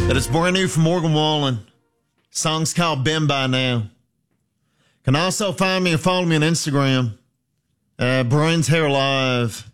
That is brand new from Morgan Wallen. Song's called Been By Now. Can also find me and follow me on Instagram. Brains Hair Live.